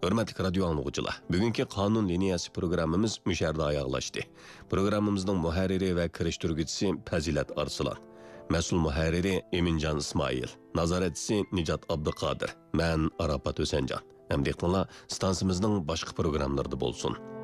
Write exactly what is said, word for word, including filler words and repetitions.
Hörmətli radio anlıqçılar, bugünkü qanun liniyası programımız müşərdə ayaqlaşdı. Programımızın mühərriri və kirişdirgüçüsü Pəzilət Arslan. Məsul mühərriri Emincan İsmail. Nazaretçisi Nicat Abduqadir. Mən Arafat Ösəncan. Əmdiqtınla stansımızın başqa proqramlarda bolsun.